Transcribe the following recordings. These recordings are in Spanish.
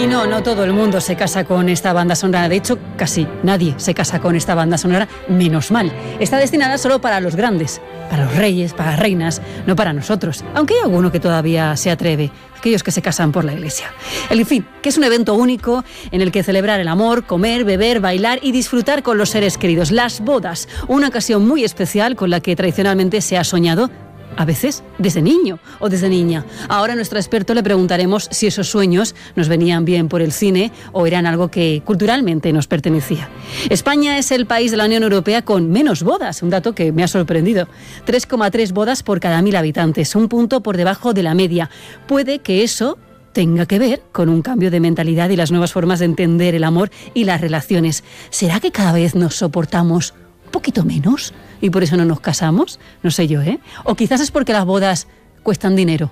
no, no todo el mundo se casa con esta banda sonora. De hecho, casi nadie se casa con esta banda sonora, menos mal. Está destinada solo para los grandes, para los reyes, para las reinas, no para nosotros. Aunque hay alguno que todavía se atreve, aquellos que se casan por la iglesia. En fin, que es un evento único en el que celebrar el amor, comer, beber, bailar y disfrutar con los seres queridos. Las bodas, una ocasión muy especial con la que tradicionalmente se ha soñado, a veces desde niño o desde niña. Ahora a nuestro experto le preguntaremos si esos sueños nos venían bien por el cine o eran algo que culturalmente nos pertenecía. España es el país de la Unión Europea con menos bodas, un dato que me ha sorprendido. 3,3 bodas por cada 1.000 habitantes, un punto por debajo de la media. Puede que eso tenga que ver con un cambio de mentalidad y las nuevas formas de entender el amor y las relaciones. ¿Será que cada vez nos soportamos un poquito menos y por eso no nos casamos? No sé yo, ¿eh? O quizás es porque las bodas cuestan dinero.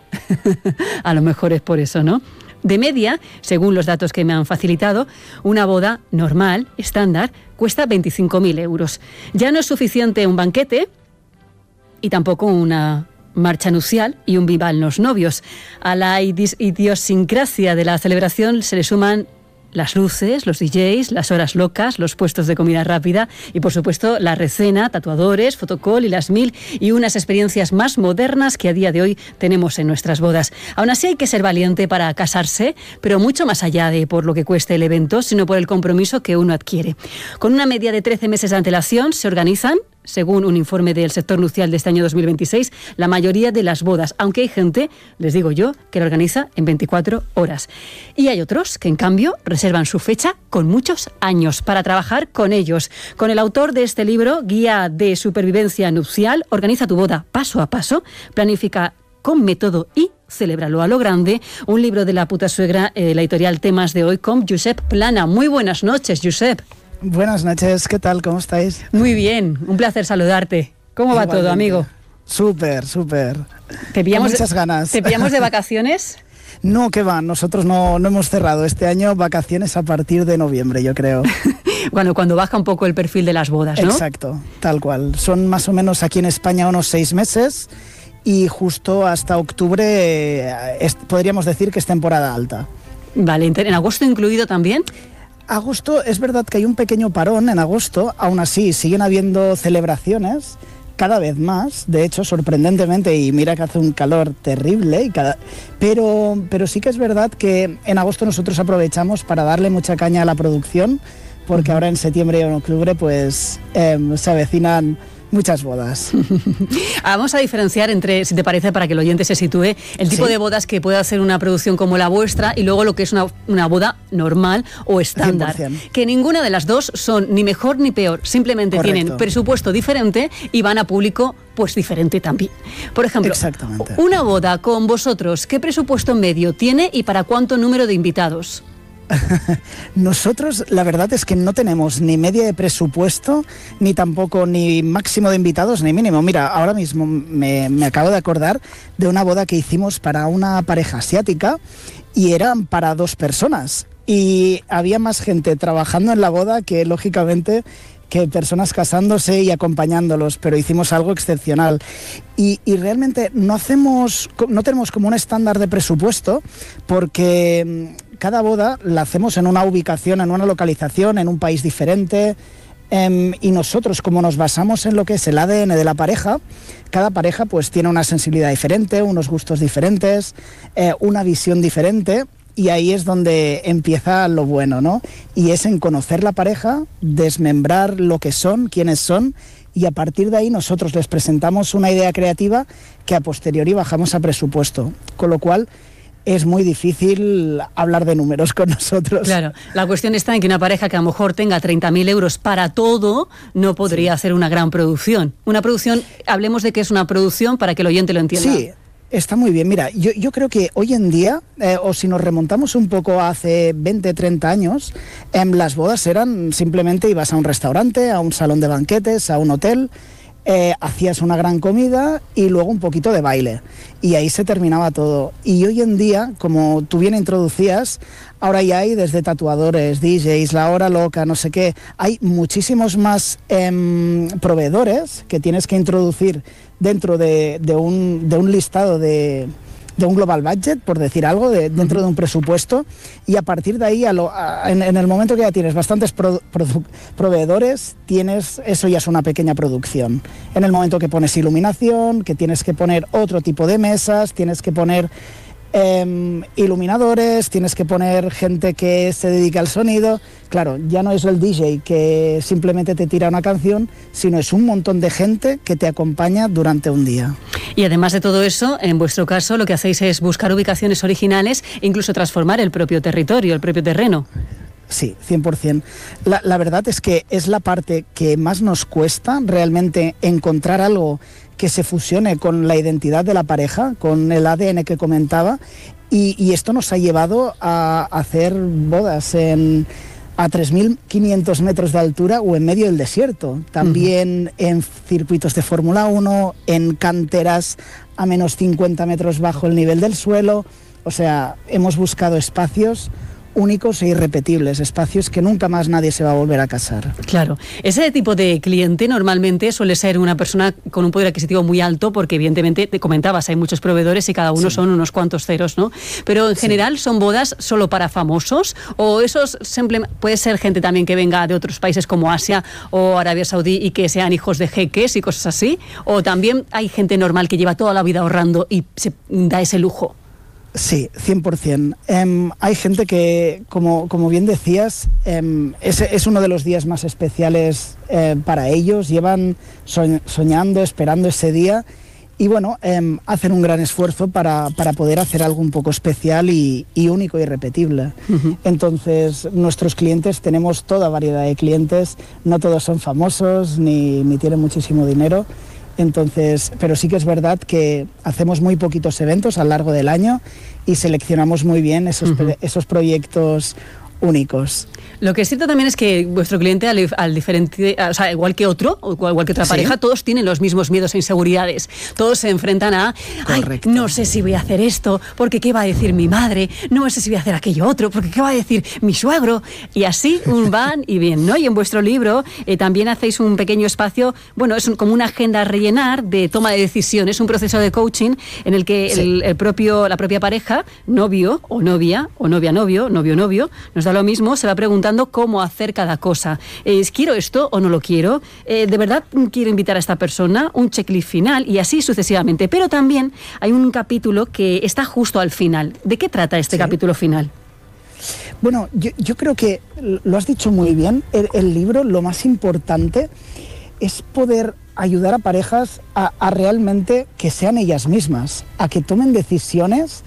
A lo mejor es por eso, ¿no? De media, según los datos que me han facilitado, una boda normal, estándar, cuesta 25.000 euros. Ya no es suficiente un banquete y tampoco una marcha nupcial y un vivan los novios. A la idiosincrasia de la celebración se le suman las luces, los DJs, las horas locas, los puestos de comida rápida y, por supuesto, la recena, tatuadores, fotocall y las 1.001 experiencias más modernas que a día de hoy tenemos en nuestras bodas. Aún así hay que ser valiente para casarse, pero mucho más allá de por lo que cueste el evento, sino por el compromiso que uno adquiere. Con una media de 13 meses de antelación se organizan, según un informe del sector nupcial de este año 2026, la mayoría de las bodas, aunque hay gente, les digo yo, que la organiza en 24 horas. Y hay otros que, en cambio, reservan su fecha con muchos años para trabajar con ellos. Con el autor de este libro, Guía de Supervivencia Nupcial, Organiza tu boda paso a paso, planifica con método y celébralo a lo grande, un libro de la puta suegra, la editorial Temas de hoy, con Josep Plana. Muy buenas noches, Josep. Buenas noches, ¿qué tal? ¿Cómo estáis? Muy bien, un placer saludarte. ¿Cómo va todo, amigo? Súper, súper. Con muchas ganas. ¿Te pillamos de vacaciones? No, que va, nosotros no hemos cerrado este año vacaciones a partir de noviembre, yo creo. Cuando baja un poco el perfil de las bodas, ¿no? Exacto, tal cual. Son más o menos aquí en España unos 6 meses y justo hasta octubre podríamos decir que es temporada alta. Vale, ¿en agosto incluido también? Agosto, es verdad que hay un pequeño parón en agosto, aún así siguen habiendo celebraciones, cada vez más, de hecho, sorprendentemente, y mira que hace un calor terrible, pero sí que es verdad que en agosto nosotros aprovechamos para darle mucha caña a la producción, porque ahora en septiembre y en octubre pues se avecinan muchas bodas. Vamos a diferenciar entre, si te parece, para que el oyente se sitúe, el tipo de bodas que puede hacer una producción como la vuestra y luego lo que es una boda normal o estándar. 100%. Que ninguna de las dos son ni mejor ni peor, simplemente tienen presupuesto diferente y van a público pues diferente también. Por ejemplo, una boda con vosotros, ¿qué presupuesto medio tiene y para cuánto número de invitados? Nosotros la verdad es que no tenemos ni media de presupuesto, ni tampoco ni máximo de invitados, ni mínimo. Mira, ahora mismo me acabo de acordar de una boda que hicimos para una pareja asiática y eran para 2 personas. Y había más gente trabajando en la boda que, lógicamente, que personas casándose y acompañándolos, pero hicimos algo excepcional. Y realmente no tenemos como un estándar de presupuesto, porque cada boda la hacemos en una ubicación, en una localización, en un país diferente, y nosotros, como nos basamos en lo que es el ADN de la pareja, cada pareja pues tiene una sensibilidad diferente, unos gustos diferentes, una visión diferente, y ahí es donde empieza lo bueno, ¿no? Y es en conocer la pareja, desmembrar lo que son, quiénes son, y a partir de ahí nosotros les presentamos una idea creativa que a posteriori bajamos a presupuesto, con lo cual es muy difícil hablar de números con nosotros. Claro, la cuestión está en que una pareja que a lo mejor tenga 30.000 euros para todo no podría hacer una gran producción. Una producción, hablemos de que es una producción para que el oyente lo entienda. Sí, está muy bien. Mira, yo creo que hoy en día, o si nos remontamos un poco hace 20, 30 años, las bodas eran simplemente ibas a un restaurante, a un salón de banquetes, a un hotel, hacías una gran comida y luego un poquito de baile y ahí se terminaba todo. Y hoy en día, como tú bien introducías, ahora ya hay desde tatuadores, DJs, la hora loca, no sé qué, hay muchísimos más proveedores que tienes que introducir dentro de un listado de un global budget, por decir algo, dentro de un presupuesto, y a partir de ahí, en el momento que ya tienes bastantes proveedores, eso ya es una pequeña producción. En el momento que pones iluminación, que tienes que poner otro tipo de mesas, tienes que poner iluminadores, tienes que poner gente que se dedica al sonido. Claro, ya no es el DJ que simplemente te tira una canción, sino es un montón de gente que te acompaña durante un día. Y además de todo eso, en vuestro caso lo que hacéis es buscar ubicaciones originales e incluso transformar el propio territorio, el propio terreno. Sí, 100%. La verdad es que es la parte que más nos cuesta realmente encontrar algo que se fusione con la identidad de la pareja, con el ADN que comentaba, y esto nos ha llevado a hacer bodas a 3.500 metros de altura o en medio del desierto, también en circuitos de Fórmula 1, en canteras a menos 50 metros bajo el nivel del suelo. O sea, hemos buscado espacios únicos e irrepetibles, espacios que nunca más nadie se va a volver a casar. Claro, ese tipo de cliente normalmente suele ser una persona con un poder adquisitivo muy alto, porque evidentemente te comentabas, hay muchos proveedores y cada uno son unos cuantos ceros, ¿no? Pero en general son bodas solo para famosos, o esos puede ser gente también que venga de otros países como Asia o Arabia Saudí y que sean hijos de jeques y cosas así, o también hay gente normal que lleva toda la vida ahorrando y se da ese lujo. Sí, 100%. Hay gente que, como bien decías, es uno de los días más especiales para ellos. Llevan soñando, esperando ese día y bueno, hacen un gran esfuerzo para poder hacer algo un poco especial y único y irrepetible. Entonces, nuestros clientes, tenemos toda variedad de clientes, no todos son famosos ni tienen muchísimo dinero. Entonces, pero sí que es verdad que hacemos muy poquitos eventos a lo largo del año y seleccionamos muy bien esos proyectos únicos. Lo que es cierto también es que vuestro cliente, al diferente, o sea, igual que otro, o igual que otra pareja, todos tienen los mismos miedos e inseguridades. Todos se enfrentan a, no sé si voy a hacer esto, porque qué va a decir mi madre, no sé si voy a hacer aquello otro, porque qué va a decir mi suegro. Y así van y bien, ¿no? Y en vuestro libro también hacéis un pequeño espacio, bueno, es como una agenda a rellenar de toma de decisiones, un proceso de coaching en el que la propia pareja, novio o novia, o novia-novio, novio-novio, nos da lo mismo, se va preguntando cómo hacer cada cosa. ¿Quiero esto o no lo quiero? ¿De verdad quiero invitar a esta persona? Un checklist final y así sucesivamente. Pero también hay un capítulo que está justo al final. ¿De qué trata este capítulo final? Bueno, yo creo que lo has dicho muy bien. El libro, lo más importante es poder ayudar a parejas a realmente que sean ellas mismas, a que tomen decisiones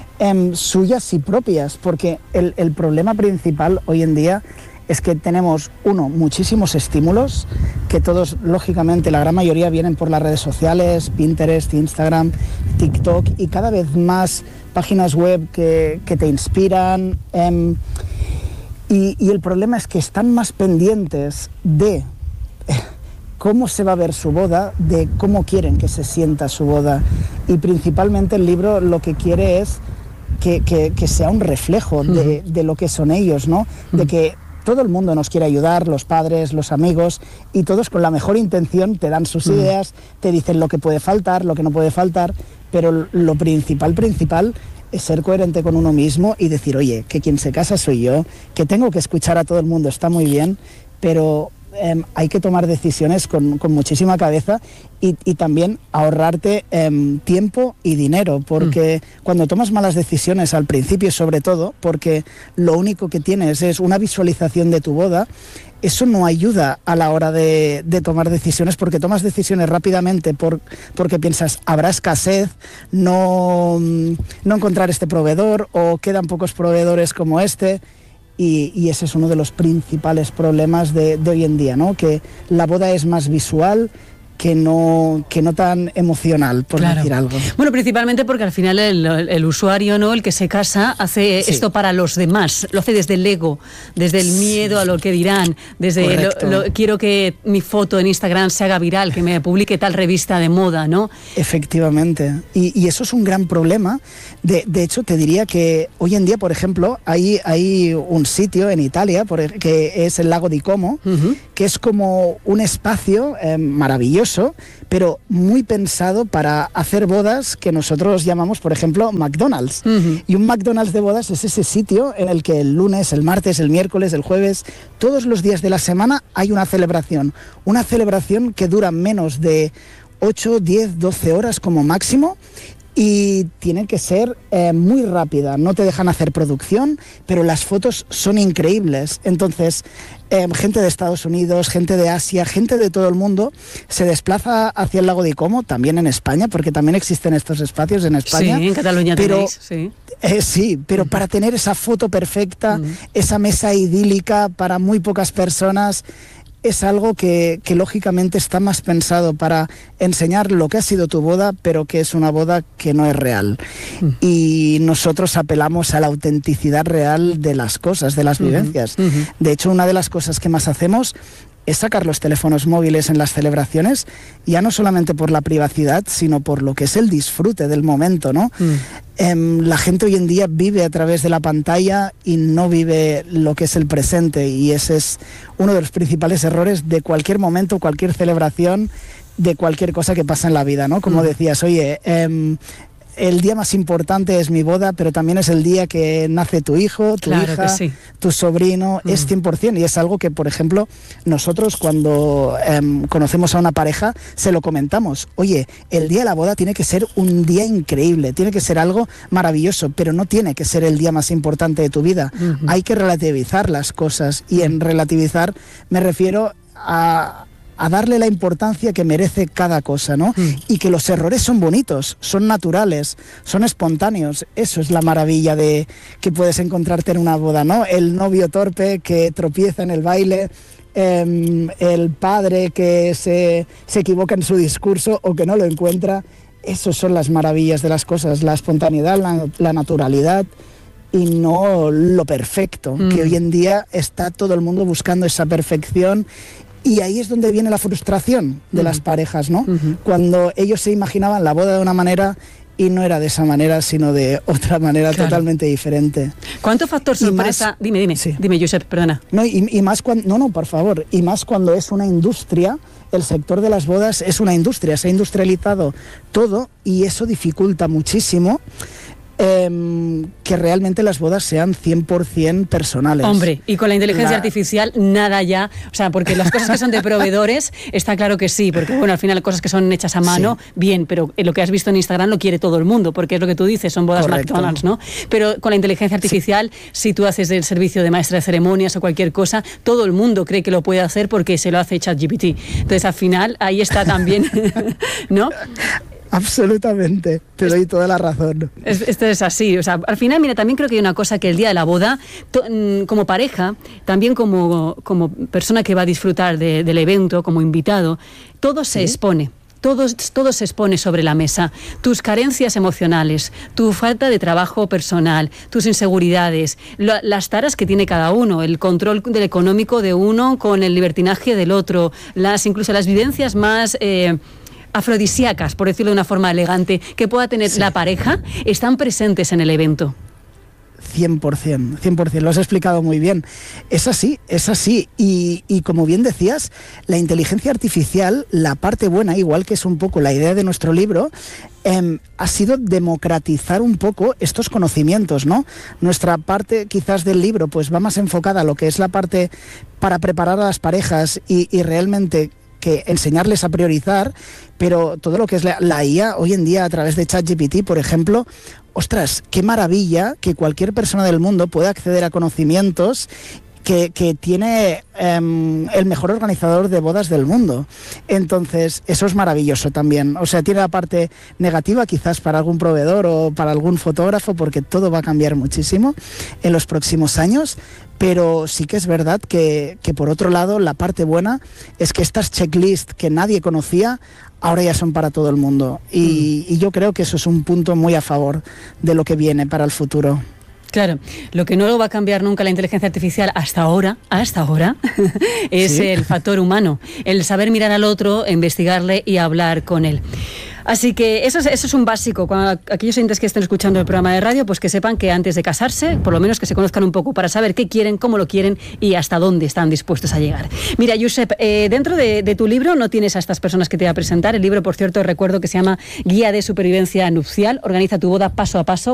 suyas y propias, porque el problema principal hoy en día es que tenemos, muchísimos estímulos, que todos, lógicamente, la gran mayoría vienen por las redes sociales, Pinterest, Instagram, TikTok, y cada vez más páginas web que te inspiran, y el problema es que están más pendientes de cómo se va a ver su boda, de cómo quieren que se sienta su boda, y principalmente el libro lo que quiere es que sea un reflejo de lo que son ellos, ¿no? De que todo el mundo nos quiere ayudar, los padres, los amigos, y todos con la mejor intención te dan sus ideas, te dicen lo que puede faltar, lo que no puede faltar, pero lo principal es ser coherente con uno mismo y decir, oye, que quien se casa soy yo, que tengo que escuchar a todo el mundo, está muy bien, pero hay que tomar decisiones con muchísima cabeza y también ahorrarte tiempo y dinero, porque cuando tomas malas decisiones al principio, sobre todo, porque lo único que tienes es una visualización de tu boda, eso no ayuda a la hora de tomar decisiones, porque tomas decisiones rápidamente porque piensas, habrá escasez, no encontrar este proveedor o quedan pocos proveedores como este. Y ese es uno de los principales problemas de hoy en día, ¿no? Que la boda es más visual que no tan emocional, por decir algo. Bueno, principalmente porque al final el usuario, ¿no?, el que se casa, hace esto para los demás, lo hace desde el ego, desde el miedo a lo que dirán, desde quiero que mi foto en Instagram se haga viral, que me publique tal revista de moda, ¿no? Efectivamente, y eso es un gran problema. De hecho, te diría que hoy en día, por ejemplo, hay un sitio en Italia que es el lago di Como, que es como un espacio maravilloso, pero muy pensado para hacer bodas que nosotros llamamos, por ejemplo, McDonald's. Y un McDonald's de bodas es ese sitio en el que el lunes, el martes, el miércoles, el jueves, todos los días de la semana hay una celebración que dura menos de 8, 10, 12 horas como máximo. Y tiene que ser muy rápida, no te dejan hacer producción, pero las fotos son increíbles. Entonces, gente de Estados Unidos, gente de Asia, gente de todo el mundo se desplaza hacia el lago de Como, también en España, porque también existen estos espacios en España. Sí, en Cataluña tenéis, sí. Sí, pero para tener esa foto perfecta, esa mesa idílica para muy pocas personas, es algo que lógicamente está más pensado para enseñar lo que ha sido tu boda, pero que es una boda que no es real. Y nosotros apelamos a la autenticidad real de las cosas, de las vivencias. De hecho, una de las cosas que más hacemos es sacar los teléfonos móviles en las celebraciones, ya no solamente por la privacidad, sino por lo que es el disfrute del momento, ¿no? La gente hoy en día vive a través de la pantalla y no vive lo que es el presente, y ese es uno de los principales errores de cualquier momento, cualquier celebración, de cualquier cosa que pasa en la vida, ¿no? Como decías, oye, el día más importante es mi boda, pero también es el día que nace tu hijo, tu hija, tu sobrino, es 100%. Y es algo que, por ejemplo, nosotros cuando conocemos a una pareja, se lo comentamos. Oye, el día de la boda tiene que ser un día increíble, tiene que ser algo maravilloso, pero no tiene que ser el día más importante de tu vida. Hay que relativizar las cosas, y en relativizar me refiero a darle la importancia que merece cada cosa, ¿no? Y que los errores son bonitos, son naturales, son espontáneos. Eso es la maravilla de que puedes encontrarte en una boda, ¿no? El novio torpe que tropieza en el baile, el padre que se equivoca en su discurso o que no lo encuentra. Esas son las maravillas de las cosas, la espontaneidad, la naturalidad, y no lo perfecto, que hoy en día está todo el mundo buscando esa perfección. Y ahí es donde viene la frustración de las parejas, ¿no? Cuando ellos se imaginaban la boda de una manera y no era de esa manera, sino de otra manera totalmente diferente. ¿Cuánto factor sorpresa? Dime, Josep, perdona. No, y más cuando, por favor, y más cuando es una industria. El sector de las bodas es una industria, se ha industrializado todo, y eso dificulta muchísimo que realmente las bodas sean 100% personales. Hombre, y con la inteligencia artificial nada ya, o sea, porque las cosas que son de proveedores, está claro que sí, porque bueno, al final cosas que son hechas a mano, bien, pero lo que has visto en Instagram lo quiere todo el mundo, porque es lo que tú dices, son bodas McDonald's, ¿no? Pero con la inteligencia artificial, si tú haces el servicio de maestra de ceremonias o cualquier cosa, todo el mundo cree que lo puede hacer porque se lo hace ChatGPT. Entonces, al final, ahí está también, ¿no? Absolutamente, te doy toda la razón. Esto es así, o sea, al final, mira, también creo que hay una cosa que el día de la boda, como pareja, también como persona que va a disfrutar del evento, como invitado, todo se expone. Todo se expone sobre la mesa. Tus carencias emocionales, tu falta de trabajo personal, tus inseguridades, las taras que tiene cada uno, el control del económico de uno con el libertinaje del otro, incluso las vivencias más afrodisíacas, por decirlo de una forma elegante, que pueda tener la pareja, están presentes en el evento. 100%, lo has explicado muy bien. Es así. Y como bien decías, la inteligencia artificial, la parte buena, igual que es un poco la idea de nuestro libro, ha sido democratizar un poco estos conocimientos, ¿no? Nuestra parte quizás del libro pues va más enfocada a lo que es la parte para preparar a las parejas y realmente que enseñarles a priorizar, pero todo lo que es la IA hoy en día a través de ChatGPT, por ejemplo, ostras, qué maravilla que cualquier persona del mundo pueda acceder a conocimientos que tiene el mejor organizador de bodas del mundo. Entonces, eso es maravilloso también. O sea, tiene la parte negativa quizás para algún proveedor o para algún fotógrafo, porque todo va a cambiar muchísimo en los próximos años, pero sí que es verdad que por otro lado, la parte buena es que estas checklists que nadie conocía, ahora ya son para todo el mundo. Y yo creo que eso es un punto muy a favor de lo que viene para el futuro. Claro, lo que no lo va a cambiar nunca la inteligencia artificial hasta ahora, es el factor humano, el saber mirar al otro, investigarle y hablar con él. Así que eso es un básico. Cuando aquellos oyentes que estén escuchando el programa de radio, pues que sepan que antes de casarse, por lo menos que se conozcan un poco para saber qué quieren, cómo lo quieren y hasta dónde están dispuestos a llegar. Mira, Josep, dentro de tu libro no tienes a estas personas que te voy a presentar. El libro, por cierto, recuerdo que se llama Guía de Supervivencia Nupcial. Organiza tu boda paso a paso.